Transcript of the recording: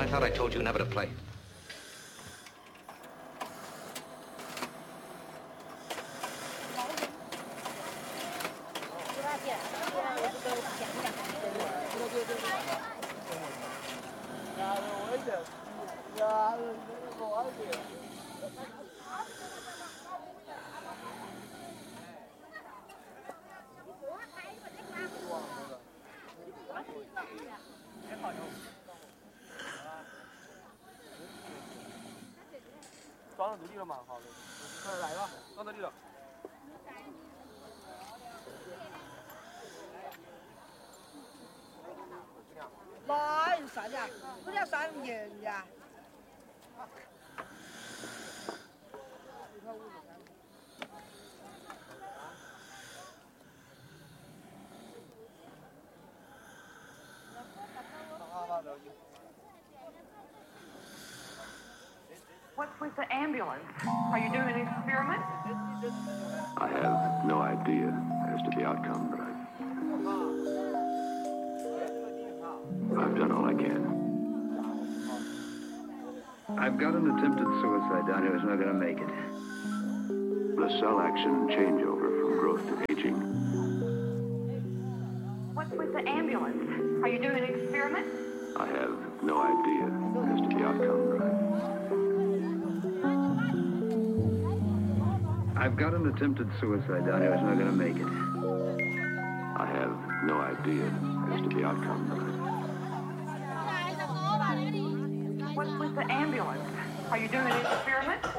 I thought I told you never to play. What's with the ambulance? Are you doing an experiment? I have no idea as to the outcome, but I've done all I can. I've got an attempted suicide down here who's not going to make it. The cell action changeover from growth to aging. What's with the ambulance? Are you doing an experiment? I have no idea as to the outcome, but I've got an attempted suicide down here who's not going to make it. I have no idea as to the outcome, but What's with the ambulance? Are you doing an experiment?